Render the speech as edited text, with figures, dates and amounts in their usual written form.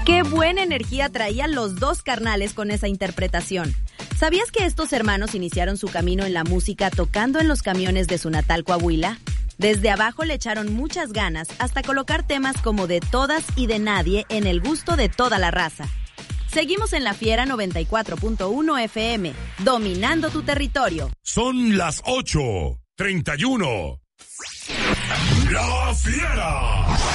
Qué buena energía traían los dos carnales con esa interpretación. ¿Sabías que estos hermanos iniciaron su camino en la música tocando en los camiones de su natal Coahuila? Desde abajo le echaron muchas ganas hasta colocar temas como De Todas y de Nadie en el gusto de toda la raza. Seguimos en La Fiera 94.1 FM, dominando tu territorio. Son las 8:31. La Fiera.